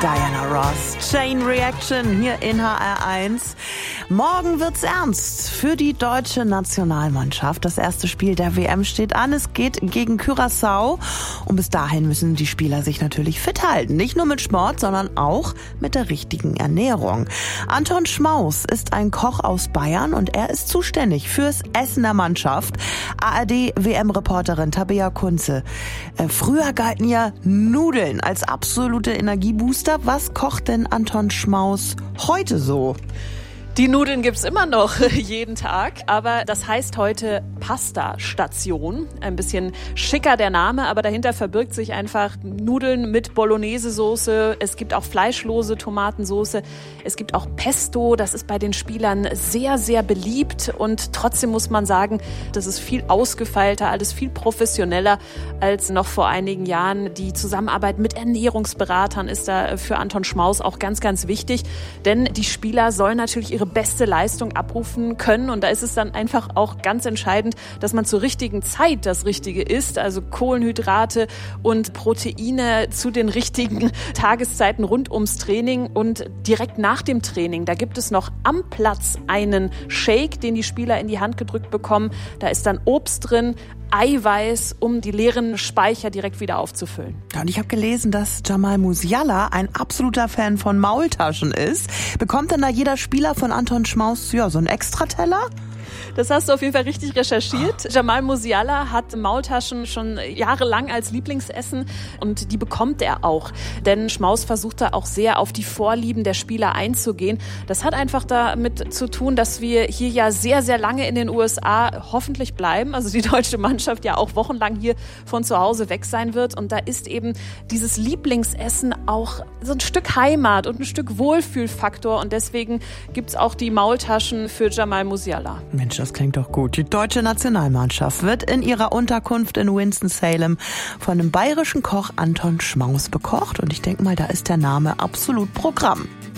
Diana Ross, Chain Reaction hier in HR1. Morgen wird's ernst für die deutsche Nationalmannschaft. Das erste Spiel der WM steht an. Es geht gegen Curaçao. Und bis dahin müssen die Spieler sich natürlich fit halten. Nicht nur mit Sport, sondern auch mit der richtigen Ernährung. Anton Schmaus ist ein Koch aus Bayern und er ist zuständig fürs Essen der Mannschaft. ARD-WM-Reporterin Tabea Kunze. Früher galten ja Nudeln als absolute Energiebooster. Was kocht denn Anton Schmaus heute so? Die Nudeln gibt's immer noch jeden Tag, aber das heißt heute Pasta-Station. Ein bisschen schicker der Name, aber dahinter verbirgt sich einfach Nudeln mit Bolognese-Soße. Es gibt auch fleischlose Tomatensoße. Es gibt auch Pesto. Das ist bei den Spielern sehr, sehr beliebt. Und trotzdem muss man sagen, das ist viel ausgefeilter, alles viel professioneller als noch vor einigen Jahren. Die Zusammenarbeit mit Ernährungsberatern ist da für Anton Schmaus auch ganz, ganz wichtig. Denn die Spieler sollen natürlich ihre beste Leistung abrufen können. Und da ist es dann einfach auch ganz entscheidend, dass man zur richtigen Zeit das Richtige isst. Also Kohlenhydrate und Proteine zu den richtigen Tageszeiten rund ums Training. Und direkt nach dem Training, da gibt es noch am Platz einen Shake, den die Spieler in die Hand gedrückt bekommen. Da ist dann Obst drin, Eiweiß, um die leeren Speicher direkt wieder aufzufüllen. Ja, und ich habe gelesen, dass Jamal Musiala ein absoluter Fan von Maultaschen ist. Bekommt denn da jeder Spieler von Anton Schmaus so einen Extrateller? Das hast du auf jeden Fall richtig recherchiert. Jamal Musiala hat Maultaschen schon jahrelang als Lieblingsessen und die bekommt er auch. Denn Schmaus versucht da auch sehr auf die Vorlieben der Spieler einzugehen. Das hat einfach damit zu tun, dass wir hier ja sehr, sehr lange in den USA hoffentlich bleiben. Also die deutsche Mannschaft ja auch wochenlang hier von zu Hause weg sein wird. Und da ist eben dieses Lieblingsessen auch so ein Stück Heimat und ein Stück Wohlfühlfaktor. Und deswegen gibt's auch die Maultaschen für Jamal Musiala. Mensch, das klingt doch gut. Die deutsche Nationalmannschaft wird in ihrer Unterkunft in Winston-Salem von dem bayerischen Koch Anton Schmaus bekocht. Und ich denke mal, da ist der Name absolut Programm.